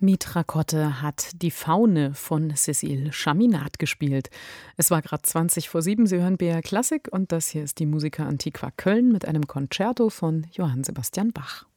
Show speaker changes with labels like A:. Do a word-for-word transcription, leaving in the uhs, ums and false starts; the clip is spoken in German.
A: Mitra Kotte hat die Faune von Cécile Chaminade gespielt. Es war gerade zwanzig vor sieben, Sie hören B R Klassik und das hier ist die Musica Antiqua Köln mit einem Concerto von Johann Sebastian Bach.